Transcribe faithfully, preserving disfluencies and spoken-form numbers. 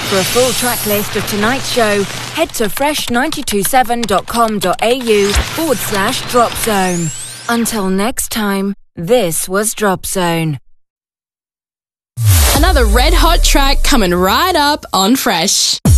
For a full track list of tonight's show, head to fresh nine two seven dot com dot a u forward slash drop zone. Until next time, this was Drop Zone. Another red hot track coming right up on Fresh.